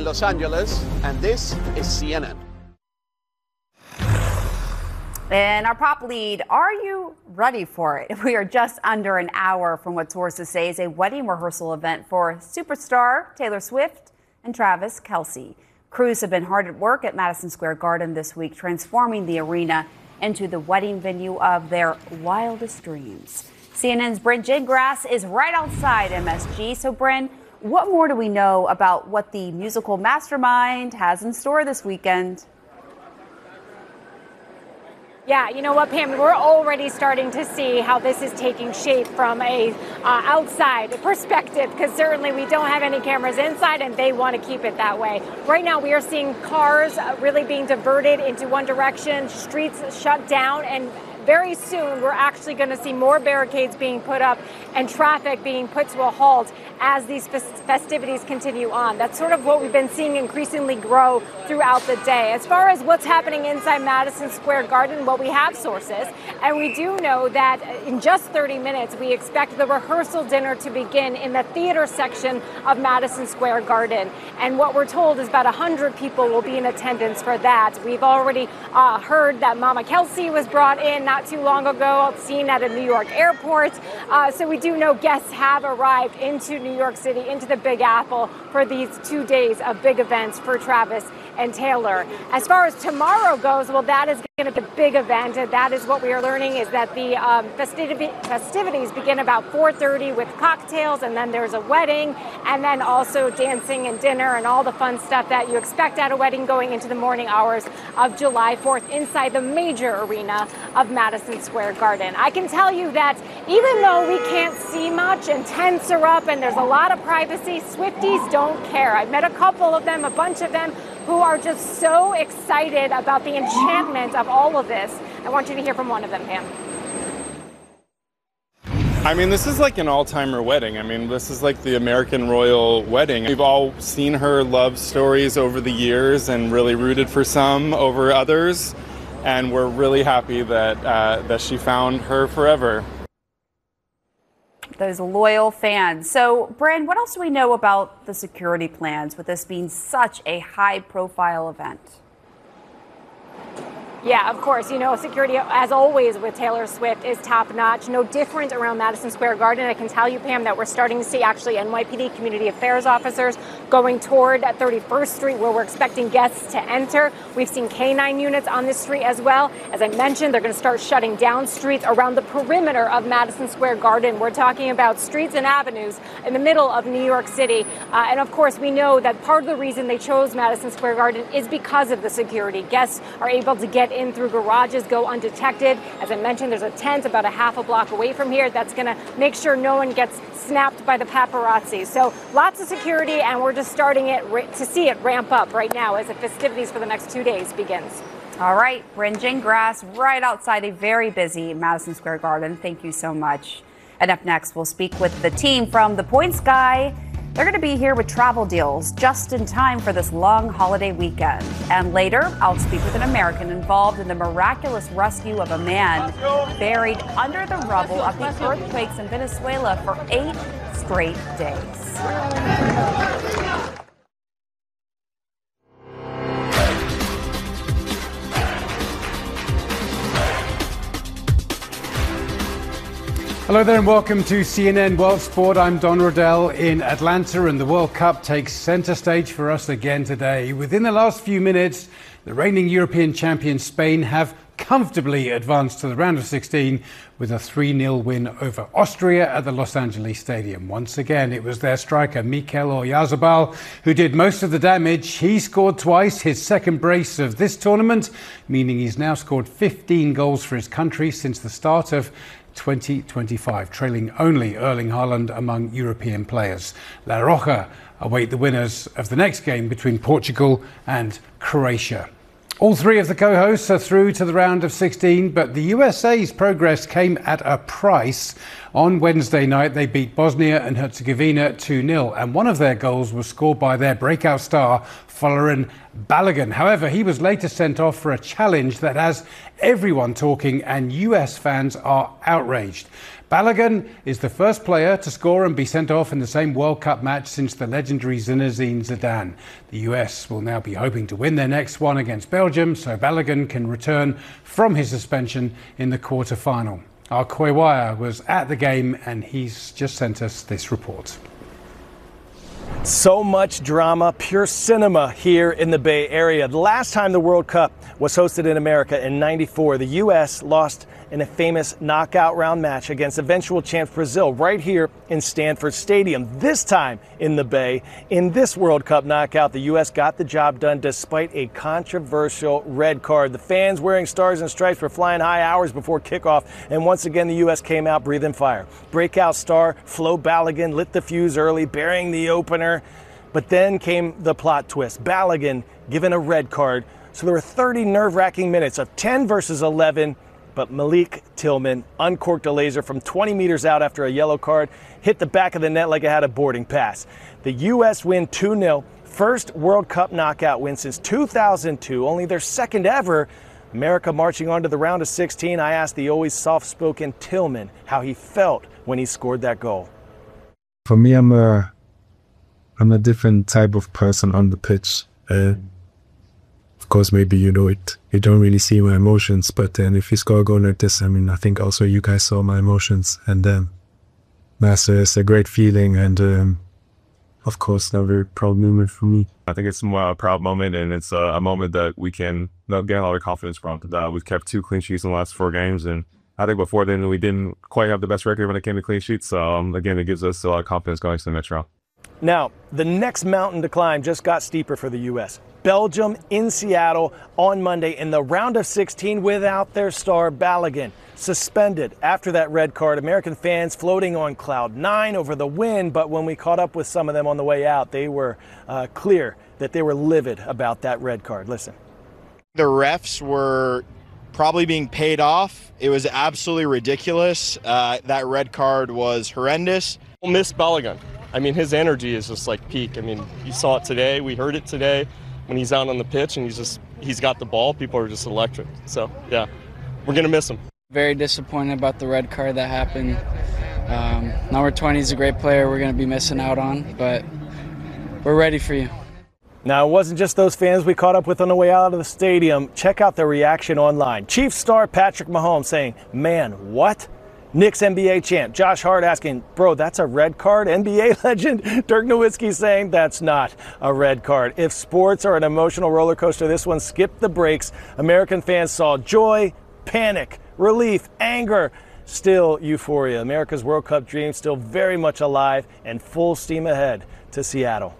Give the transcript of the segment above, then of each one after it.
Los Angeles, and this is CNN. And our pop lead, are you ready for it? We are just under an hour from what sources say is a wedding rehearsal event for superstar Taylor Swift and Travis Kelce. Crews have been hard at work at Madison Square Garden this week, transforming the arena into the wedding venue of their wildest dreams. CNN's Bryn Gingras is right outside MSG. So, Bryn, what more do we know about what the musical mastermind has in store this weekend? Yeah, you know what, Pam, we're already starting to see how this is taking shape from a outside perspective, because certainly we don't have any cameras inside and they want to keep it that way. Right now we are seeing cars really being diverted into one direction, streets shut down, and very soon we're actually going to see more barricades being put up and traffic being put to a halt as these festivities continue on. That's sort of what we've been seeing increasingly grow throughout the day. As far as what's happening inside Madison Square Garden, well, we have sources, and we do know that in just 30 minutes, we expect the rehearsal dinner to begin in the theater section of Madison Square Garden. And what we're told is about 100 people will be in attendance for that. We've already heard that Mama Kelce was brought in not too long ago, seen at a New York airport. So we do know guests have arrived into New York City, into the Big Apple for these 2 days of big events for Travis and Taylor. As far as tomorrow goes, well, that is going to be a big event. And that is what we are learning, is that the festivities begin about 4:30 with cocktails, and then there's a wedding, and then also dancing and dinner and all the fun stuff that you expect at a wedding going into the morning hours of July 4th inside the major arena of Madison Square Garden. I can tell you that even though we can't see much and tents are up and there's a lot of privacy, Swifties don't care. I've met a couple of them, a bunch of them, who are just so excited about the enchantment of all of this. I want you to hear from one of them, Pam. I mean, this is like an all-timer wedding. I mean, this is like the American royal wedding. We've all seen her love stories over the years and really rooted for some over others. And we're really happy that she found her forever. Those loyal fans. So, Bryn, what else do we know about the security plans with this being such a high-profile event? Yeah, of course. You know, security, as always with Taylor Swift, is top-notch. No different around Madison Square Garden. I can tell you, Pam, that we're starting to see actually NYPD community affairs officers going toward 31st Street, where we're expecting guests to enter. We've seen K-9 units on this street as well. As I mentioned, they're going to start shutting down streets around the perimeter of Madison Square Garden. We're talking about streets and avenues in the middle of New York City. And of course, we know that part of the reason they chose Madison Square Garden is because of the security. Guests are able to get in through garages, go undetected. As I mentioned, there's a tent about a half a block away from here that's going to make sure no one gets snapped by the paparazzi. So lots of security, and we're just starting to see it ramp up right now as the festivities for the next 2 days begins. All right, Bryn Gingras, right outside a very busy Madison Square Garden. Thank you so much. And up next, we'll speak with the team from The Points Guy. They're going to be here with travel deals just in time for this long holiday weekend. And later, I'll speak with an American involved in the miraculous rescue of a man buried under the rubble of the earthquakes in Venezuela for 8 straight days. Hello there and welcome to CNN World Sport. I'm Don Rodell in Atlanta, and the World Cup takes center stage for us again today. Within the last few minutes, the reigning European champions Spain have comfortably advanced to the round of 16 with a 3-0 win over Austria at the Los Angeles Stadium. Once again, it was their striker Mikel Oyarzabal who did most of the damage. He scored twice, his second brace of this tournament, meaning he's now scored 15 goals for his country since the start of 2025, trailing only Erling Haaland among European players. La Roja await the winners of the next game between Portugal and Croatia. All three of the co-hosts are through to the round of 16, but the USA's progress came at a price. On Wednesday night, they beat Bosnia and Herzegovina 2-0, and one of their goals was scored by their breakout star, Folarin Balogun. However, he was later sent off for a challenge that has everyone talking, and US fans are outraged. Balogun is the first player to score and be sent off in the same World Cup match since the legendary Zinedine Zidane. The US will now be hoping to win their next one against Belgium, so Balogun can return from his suspension in the quarter-final. Our Khoi Wire was at the game and he's just sent us this report. So much drama, pure cinema here in the Bay Area. The last time the World Cup was hosted in America in '94, the U.S. lost in a famous knockout round match against eventual champs Brazil right here in Stanford Stadium. This time in the Bay, in this World Cup knockout, the U.S. got the job done despite a controversial red card. The fans wearing stars and stripes were flying high hours before kickoff, and once again the U.S. came out breathing fire. Breakout star Flo Balogun lit the fuse early, burying the opener. But then came the plot twist. Balogun given a red card. So there were 30 nerve-wracking minutes of 10 versus 11. But Malik Tillman uncorked a laser from 20 meters out after a yellow card, hit the back of the net like it had a boarding pass. The U.S. win 2-0. First World Cup knockout win since 2002, only their second ever. America marching on to the round of 16. I asked the always soft-spoken Tillman how he felt when he scored that goal. For me, I'm a different type of person on the pitch. Of course, maybe you don't really see my emotions, but then if you score a goal like this, I think also you guys saw my emotions, and it's a great feeling, and of course, a very proud moment for me. I think it's more a proud moment, and it's a moment that we can gain a lot of confidence from. We've kept 2 clean sheets in the last 4 games, and I think before then we didn't quite have the best record when it came to clean sheets. So again, it gives us a lot of confidence going to the next round. Now, the next mountain to climb just got steeper for the U.S. Belgium in Seattle on Monday in the round of 16 without their star Balogun. Suspended after that red card. American fans floating on cloud 9 over the win, but when we caught up with some of them on the way out, they were clear that they were livid about that red card. Listen. The refs were probably being paid off. It was absolutely ridiculous. That red card was horrendous. We'll miss Balogun. His energy is just like peak. You saw it today. We heard it today when he's out on the pitch and he's got the ball. People are just electric. So, yeah, we're going to miss him. Very disappointed about the red card that happened. Number 20 is a great player we're going to be missing out on, but we're ready for you. Now, it wasn't just those fans we caught up with on the way out of the stadium. Check out their reaction online. Chiefs star Patrick Mahomes saying, "Man, what?" Knicks NBA champ Josh Hart asking, "Bro, that's a red card?" NBA legend Dirk Nowitzki saying that's not a red card. If sports are an emotional roller coaster, this one skipped the brakes. American fans saw joy, panic, relief, anger, still euphoria. America's World Cup dream still very much alive and full steam ahead to Seattle.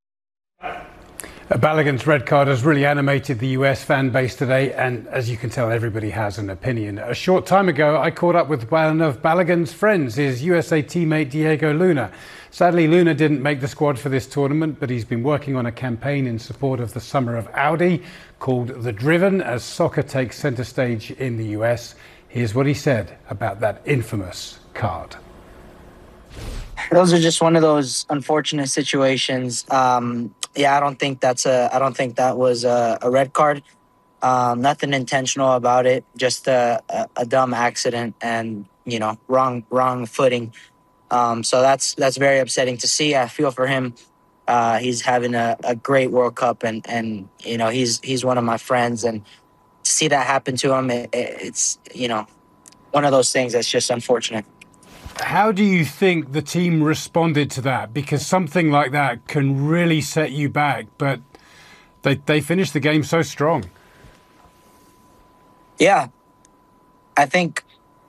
Balogun's red card has really animated the US fan base today, and as you can tell, everybody has an opinion. A short time ago, I caught up with one of Balogun's friends, his USA teammate Diego Luna. Sadly, Luna didn't make the squad for this tournament, but he's been working on a campaign in support of the Summer of Audi called The Driven as soccer takes centre stage in the US. Here's what he said about that infamous card. Those are just one of those unfortunate situations. I don't think that was a red card. Nothing intentional about it. Just a dumb accident and wrong footing. So that's very upsetting to see. I feel for him. He's having a great World Cup and he's one of my friends, and to see that happen to him, it's one of those things that's just unfortunate. How do you think the team responded to that? Because something like that can really set you back, but they finished the game so strong. Yeah, I think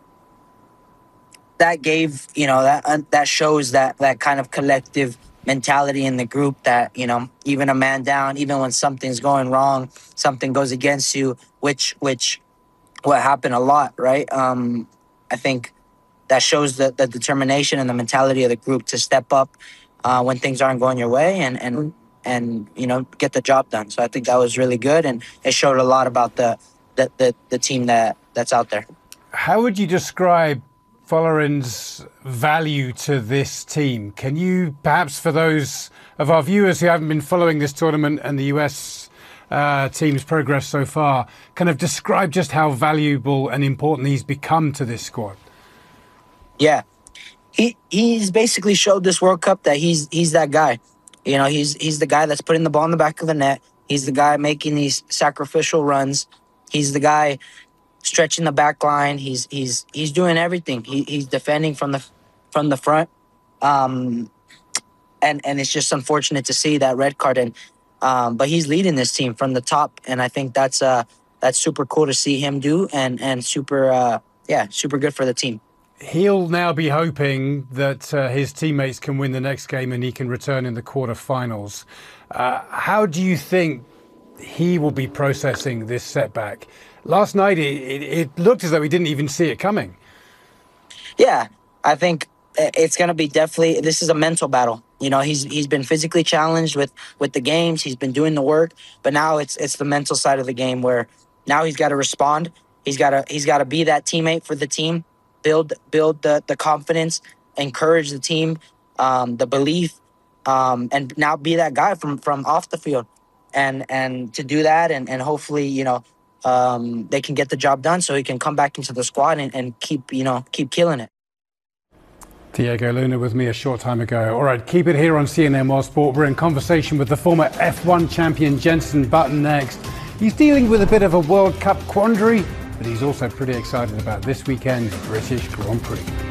that gave, that shows that kind of collective mentality in the group that, even a man down, even when something's going wrong, something goes against you, which what happened a lot, right? I think that shows the determination and the mentality of the group to step up when things aren't going your way and get the job done. So I think that was really good, and it showed a lot about the team that's out there. How would you describe Folleren's value to this team? Can you, perhaps for those of our viewers who haven't been following this tournament and the US team's progress so far, kind of describe just how valuable and important he's become to this squad? Yeah, he's basically showed this World Cup that he's that guy. You know, he's the guy that's putting the ball in the back of the net. He's the guy making these sacrificial runs. He's the guy stretching the back line. He's doing everything. He's defending from the front. And it's just unfortunate to see that red card. And but he's leading this team from the top, and I think that's super cool to see him do, and super good for the team. He'll now be hoping that his teammates can win the next game and he can return in the quarterfinals. How do you think he will be processing this setback? Last night, it looked as though he didn't even see it coming. Yeah, I think it's going to be definitely, this is a mental battle. You know, he's been physically challenged with the games. He's been doing the work, but now it's the mental side of the game where now he's got to respond. He's got to be that teammate for the team. Build the confidence, encourage the team, the belief, and now be that guy from off the field, and to do that, and hopefully, you know, they can get the job done so he can come back into the squad and keep killing it. Diego Luna with me a short time ago. All right, keep it here on CNN World Sport. We're in conversation with the former F1 champion Jenson Button next. He's dealing with a bit of a World Cup quandary, but he's also pretty excited about this weekend's British Grand Prix.